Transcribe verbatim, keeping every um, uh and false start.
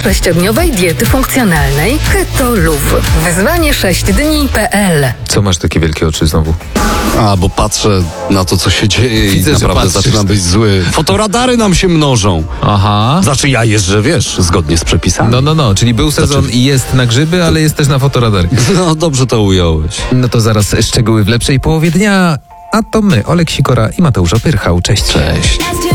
sześciodniowej diety funkcjonalnej Keto Luv. Wyzwanie sześć dni kropka pe el. Co masz takie wielkie oczy znowu? A, bo patrzę na to, co się dzieje Widzę, i że naprawdę patrzysz. zaczynam być zły. Fotoradary nam się mnożą. Aha. Znaczy ja jeżdżę, wiesz, zgodnie z przepisami. No, no, no, czyli był sezon Znaczy- i jest na grzyby, ale jest też na fotoradary. No, dobrze to ująłeś. No to zaraz szczegóły w lepszej połowie dnia, a to my, Olek Sikora i Mateusz Opyrchał. Cześć. Cześć. Let's do